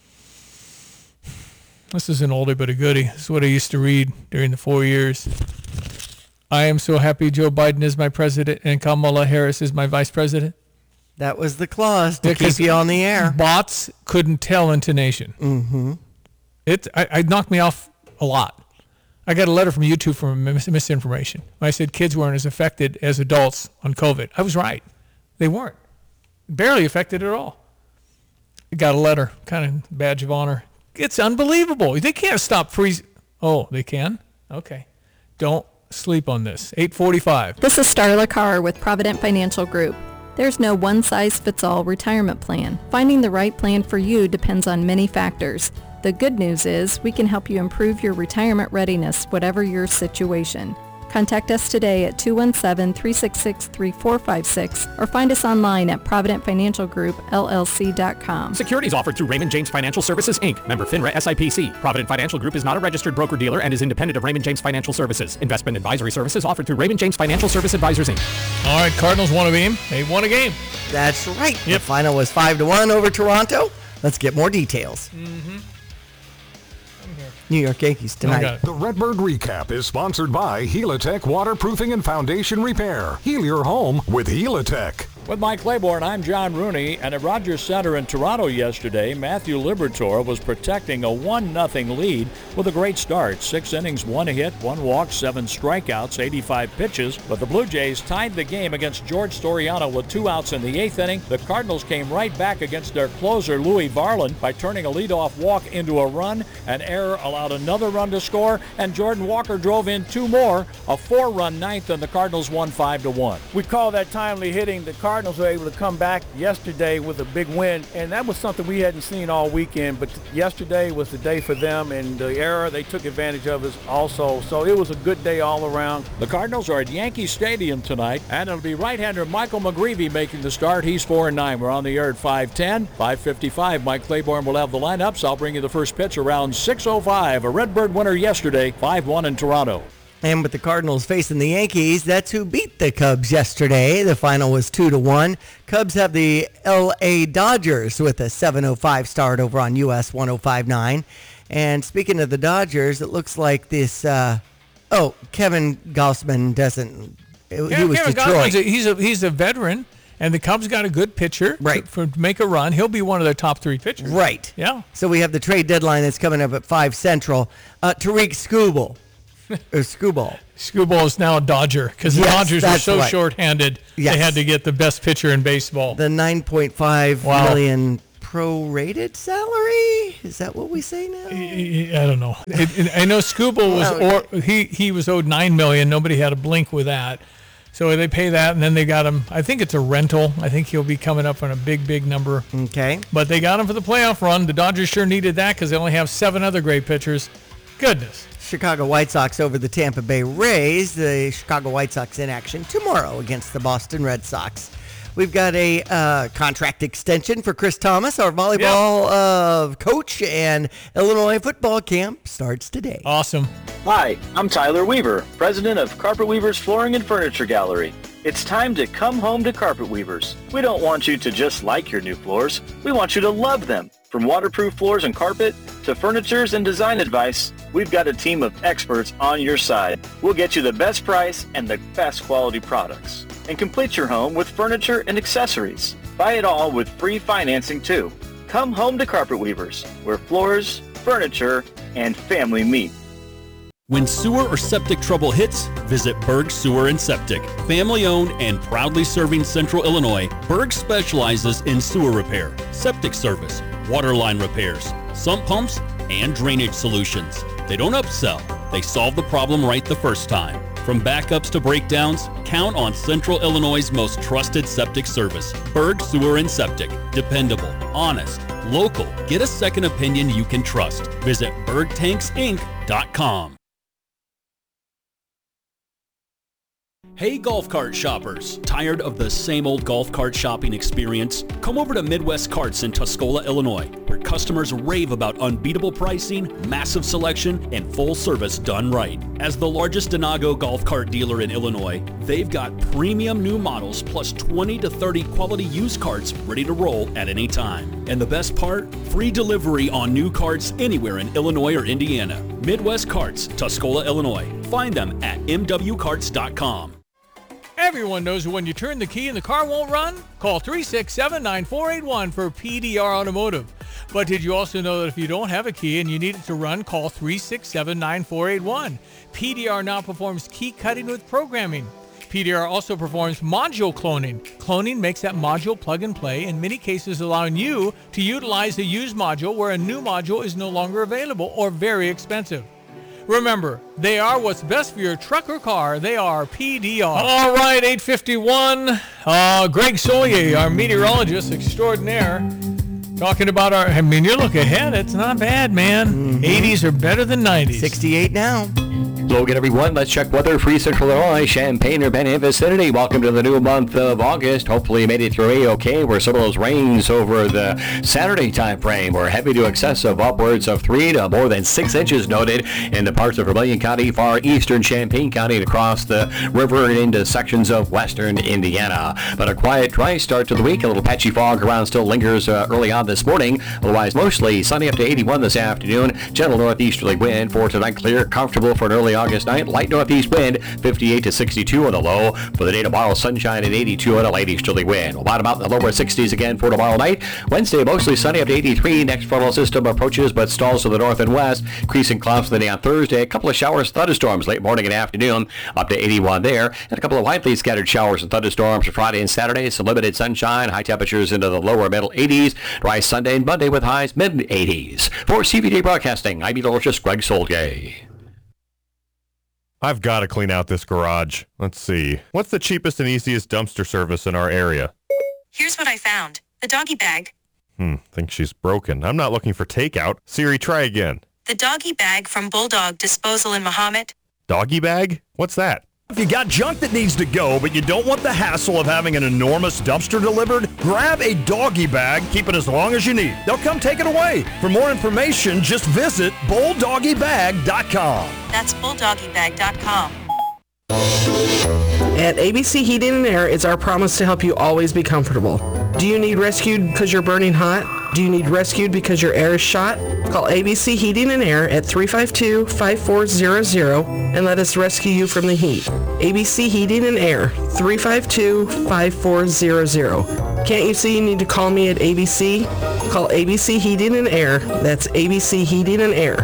This is an oldie but a goodie. This is what I used to read during the 4 years. I am so happy Joe Biden is my president and Kamala Harris is my vice president. That was the clause to keep you on the air. Bots couldn't tell intonation. It knocked me off a lot. I got a letter from YouTube for misinformation. I said kids weren't as affected as adults on COVID. I was right. They weren't. Barely affected at all. I got a letter, kind of badge of honor. It's unbelievable. They can't stop freezing. Oh, they can? Okay. Don't sleep on this. 8:45. This is Starla Carr with Provident Financial Group. There's no one-size-fits-all retirement plan. Finding the right plan for you depends on many factors. The good news is we can help you improve your retirement readiness, whatever your situation. Contact us today at 217-366-3456 or find us online at providentfinancialgroupllc.com. Securities offered through Raymond James Financial Services, Inc., member FINRA SIPC. Provident Financial Group is not a registered broker-dealer and is independent of Raymond James Financial Services. Investment advisory services offered through Raymond James Financial Service Advisors, Inc. All right, Cardinals won a game. They won a game. That's right. Yep. The final was 5-1 over Toronto. Let's get more details. New York Yankees tonight. The Redbird Recap is sponsored by Helitech Waterproofing and Foundation Repair. Heal your home with Helitech. With Mike Claiborne, I'm John Rooney, and at Rogers Center in Toronto yesterday, Matthew Liberatore was protecting a 1-0 lead with a great start. 6 innings, 1 hit, 1 walk, 7 strikeouts, 85 pitches, but the Blue Jays tied the game against George Storiano with 2 outs in the 8th inning. The Cardinals came right back against their closer, Louis Varland, by turning a leadoff walk into a run. An error allowed another run to score, and Jordan Walker drove in 2 more, a 4-run ninth, and the Cardinals won 5-1. We call that timely hitting. The Cardinals were able to come back yesterday with a big win, and that was something we hadn't seen all weekend, but yesterday was the day for them, and the error they took advantage of us also, so it was a good day all around. The Cardinals are at Yankee Stadium tonight, and it'll be right-hander Michael McGreevy making the start. He's 4-9. We're on the air at 5:10. 5:55, Mike Claiborne will have the lineups. I'll bring you the first pitch around 6:05. A Redbird winner yesterday, 5-1 in Toronto. And with the Cardinals facing the Yankees, that's who beat the Cubs yesterday. The final was 2-1. Cubs have the L.A. Dodgers with a 7:05 start over on US 105.9. And speaking of the Dodgers, it looks like this. Kevin Gausman doesn't. He was Kevin Detroit. He's a veteran, and the Cubs got a good pitcher to make a run. He'll be one of their top 3 pitchers. Right. Yeah. So we have the trade deadline that's coming up at 5 Central. Tariq Skubal. Skubal is now a Dodger because the Dodgers were so short-handed. They had to get the best pitcher in baseball. The $9.5 million prorated salary? Is that what we say now? I don't know. I know Skubal was he was owed $9 million. Nobody had a blink with that. So they pay that, and then they got him. I think it's a rental. I think he'll be coming up on a big number. Okay. But they got him for the playoff run. The Dodgers sure needed that because they only have 7 other great pitchers. Goodness. Chicago White Sox over the Tampa Bay Rays. The Chicago White Sox in action tomorrow against the Boston Red Sox. We've got a contract extension for Chris Thomas, our volleyball coach, and Illinois football camp starts today. Awesome. Hi, I'm Tyler Weaver, president of Carpet Weavers Flooring and Furniture Gallery. It's time to come home to Carpet Weavers. We don't want you to just like your new floors. We want you to love them. From waterproof floors and carpet to furnitures and design advice, we've got a team of experts on your side. We'll get you the best price and the best quality products. And complete your home with furniture and accessories. Buy it all with free financing too. Come home to Carpet Weavers, where floors, furniture, and family meet. When sewer or septic trouble hits, visit Berg Sewer and Septic. Family-owned and proudly serving Central Illinois, Berg specializes in sewer repair, septic service, water line repairs, sump pumps, and drainage solutions. They don't upsell. They solve the problem right the first time. From backups to breakdowns, count on Central Illinois' most trusted septic service. Berg Sewer and Septic. Dependable, honest, local. Get a second opinion you can trust. Visit bergtanksinc.com. Hey golf cart shoppers, tired of the same old golf cart shopping experience? Come over to Midwest Carts in Tuscola, Illinois, where customers rave about unbeatable pricing, massive selection, and full service done right. As the largest Denago golf cart dealer in Illinois, they've got premium new models plus 20 to 30 quality used carts ready to roll at any time. And the best part? Free delivery on new carts anywhere in Illinois or Indiana. Midwest Carts, Tuscola, Illinois. Find them at mwcarts.com. Everyone knows that when you turn the key and the car won't run, call 367-9481 for PDR Automotive. But did you also know that if you don't have a key and you need it to run, call 367-9481. PDR now performs key cutting with programming. PDR also performs module cloning. Cloning makes that module plug and play, in many cases allowing you to utilize a used module where a new module is no longer available or very expensive. Remember, they are what's best for your truck or car. They are PDR. All right, 8:51. Greg Solier, our meteorologist extraordinaire, talking about you look ahead. It's not bad, man. 80s are better than 90s. 68 now. Hello again, everyone. Let's check weather for East Central Illinois, Champaign-Urbana vicinity. Welcome to the new month of August. Hopefully you made it through A-OK, where some of those rains over the Saturday time frame were heavy to excessive, upwards of 3 to more than 6 inches noted in the parts of Vermilion County, far eastern Champaign County, and across the river and into sections of western Indiana. But a quiet, dry start to the week. A little patchy fog around still lingers early on this morning. Otherwise, mostly sunny up to 81 this afternoon. Gentle northeasterly wind for tonight. Clear, comfortable for an early August night. Light northeast wind, 58 to 62 on the low. For the day tomorrow, sunshine at 82 on a light easterly wind. We'll bottom out in the lower 60s again for tomorrow night. Wednesday, mostly sunny up to 83. Next frontal system approaches but stalls to the north and west. Increasing clouds for the day on Thursday. A couple of showers, thunderstorms late morning and afternoon up to 81 there. And a couple of widely scattered showers and thunderstorms for Friday and Saturday. Some limited sunshine. High temperatures into the lower middle 80s. Dry Sunday and Monday with highs mid-80s. For CVJ Broadcasting, I'm meteorologist Greg Solgay. I've got to clean out this garage. Let's see. What's the cheapest and easiest dumpster service in our area? Here's what I found. The doggy bag. Think she's broken. I'm not looking for takeout. Siri, try again. The doggy bag from Bulldog Disposal in Mahomet. Doggy bag? What's that? If you got junk that needs to go, but you don't want the hassle of having an enormous dumpster delivered, grab a doggy bag, keep it as long as you need. They'll come take it away. For more information, just visit bulldoggybag.com. That's bulldoggybag.com. At ABC Heating and Air, it's our promise to help you always be comfortable. Do you need rescued because you're burning hot? Do you need rescued because your air is shot? Call ABC Heating and Air at 352-5400 and let us rescue you from the heat. ABC Heating and Air, 352-5400. Can't you see you need to call me at ABC? Call ABC Heating and Air. That's ABC Heating and Air,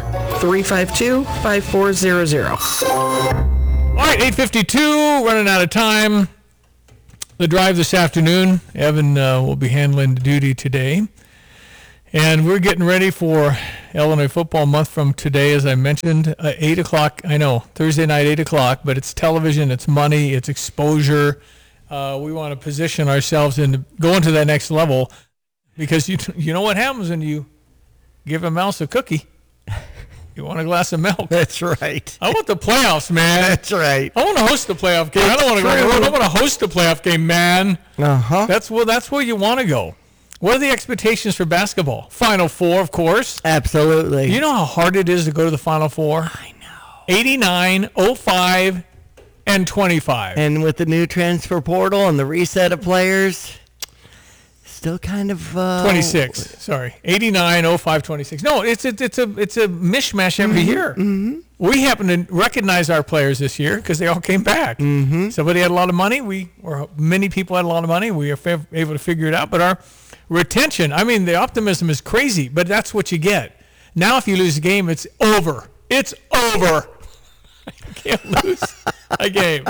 352-5400. All right, 8:52, running out of time. The drive this afternoon. Evan will be handling the duty today. And we're getting ready for Illinois Football Month from today, as I mentioned, 8 o'clock. I know, Thursday night, 8 o'clock, but it's television, it's money, it's exposure. We want to position ourselves and go into that next level because you know what happens when you give a mouse a cookie. You want a glass of milk. That's right. I want the playoffs, man. That's right. I want to host the playoff game. I don't want to host the playoff game, man. Uh-huh. That's where you want to go. What are the expectations for basketball? Final Four, of course. Absolutely. You know how hard it is to go to the Final Four? I know. 89, 05, and 25. And with the new transfer portal and the reset of players, still kind of 26. Sorry, 89, 05, 26. No, it's a mishmash every year. Mm-hmm. We happen to recognize our players this year because they all came back. Mm-hmm. Somebody had a lot of money. Many people had a lot of money. We are able to figure it out. But our retention, I mean, the optimism is crazy. But that's what you get. Now, if you lose a game, it's over. It's over. You can't lose a game.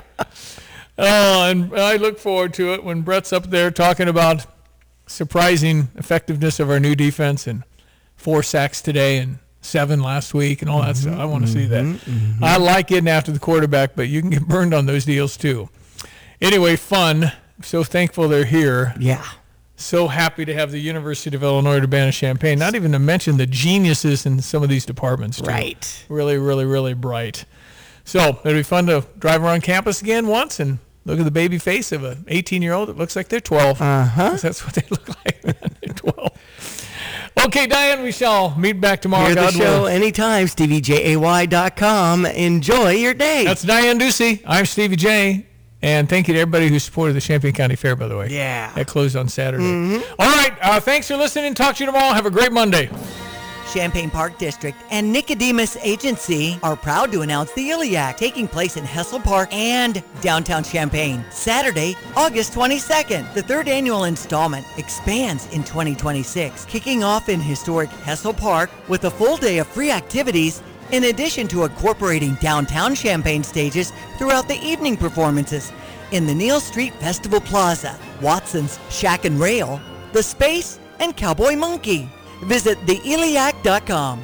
And I look forward to it when Brett's up there talking about surprising effectiveness of our new defense and 4 sacks today and 7 last week and all that stuff. I want to see that. Mm-hmm. I like getting after the quarterback, but you can get burned on those deals too. Anyway, fun. So thankful they're here. Yeah. So happy to have the University of Illinois Urbana-Champaign, not even to mention the geniuses in some of these departments too. Right. Really, really, really bright. So it'll be fun to drive around campus again once and look at the baby face of an 18-year-old that looks like they're 12. Uh-huh. That's what they look like. They're 12. Okay, Diane, we shall meet back tomorrow. Hear the show anytime, StevieJay.com. Enjoy your day. That's Diane Ducey. I'm Stevie J. And thank you to everybody who supported the Champaign County Fair, by the way. Yeah. That closed on Saturday. Mm-hmm. All right, thanks for listening. Talk to you tomorrow. Have a great Monday. Champaign Park District and Nicodemus Agency are proud to announce the Iliac taking place in Hessel Park and downtown Champaign. Saturday, August 22nd. The 3rd annual installment expands in 2026, kicking off in historic Hessel Park with a full day of free activities in addition to incorporating downtown Champaign stages throughout the evening performances in the Neal Street Festival Plaza, Watson's Shack and Rail, The Space, and Cowboy Monkey. Visit theiliac.com.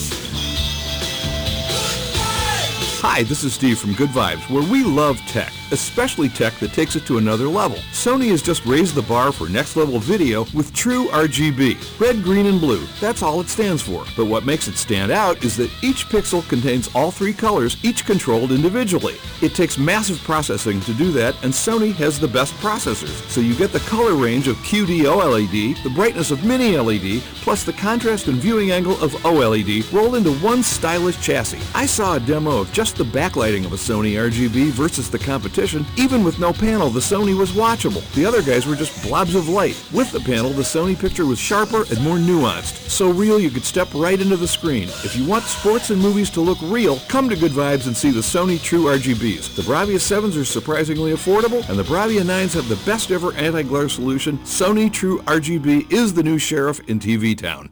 Hi, this is Steve from Good Vibes, where we love tech. especially tech that takes it to another level. Sony has just raised the bar for next-level video with true RGB. Red, green, and blue. That's all it stands for. But what makes it stand out is that each pixel contains all three colors, each controlled individually. It takes massive processing to do that, and Sony has the best processors. So you get the color range of QD OLED, the brightness of Mini LED, plus the contrast and viewing angle of OLED rolled into one stylish chassis. I saw a demo of just the backlighting of a Sony RGB versus the competition. Even with no panel, the Sony was watchable. The other guys were just blobs of light. With the panel, the Sony picture was sharper and more nuanced. So real you could step right into the screen. If you want sports and movies to look real, come to Good Vibes and see the Sony True RGBs. The Bravia 7s are surprisingly affordable, and the Bravia 9s have the best ever anti-glare solution. Sony True RGB is the new sheriff in TV Town.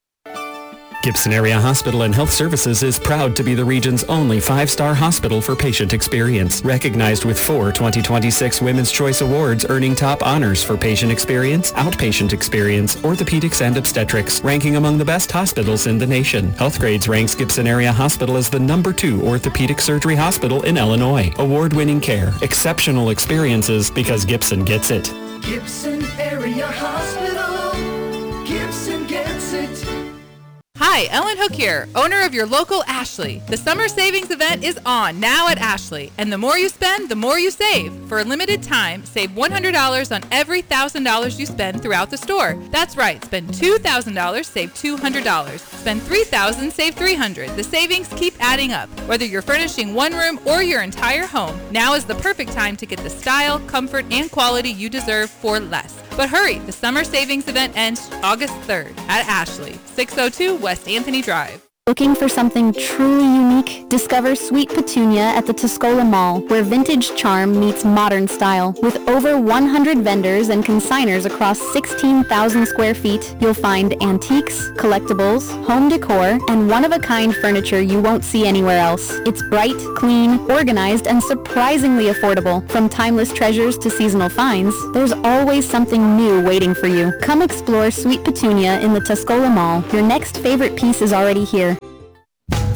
Gibson Area Hospital and Health Services is proud to be the region's only 5-star hospital for patient experience, recognized with 4 2026 Women's Choice Awards, earning top honors for patient experience, outpatient experience, orthopedics, and obstetrics, ranking among the best hospitals in the nation. Healthgrades ranks Gibson Area Hospital as the #2 orthopedic surgery hospital in Illinois. Award-winning care, exceptional experiences, because Gibson gets it. Gibson Area Hospital. Gibson gets it. Hi, Ellen Hook here, owner of your local Ashley. The summer savings event is on now at Ashley, and the more you spend, the more you save. For a limited time, save $100 on every $1,000 you spend throughout the store. That's right, spend $2,000, save $200. Spend $3,000, save $300. The savings keep adding up. Whether you're furnishing one room or your entire home, now is the perfect time to get the style, comfort, and quality you deserve for less. But hurry, the summer savings event ends August 3rd at Ashley, 602 West Anthony Drive. Looking for something truly unique? Discover Sweet Petunia at the Tuscola Mall, where vintage charm meets modern style. With over 100 vendors and consigners across 16,000 square feet, you'll find antiques, collectibles, home decor, and one-of-a-kind furniture you won't see anywhere else. It's bright, clean, organized, and surprisingly affordable. From timeless treasures to seasonal finds, there's always something new waiting for you. Come explore Sweet Petunia in the Tuscola Mall. Your next favorite piece is already here.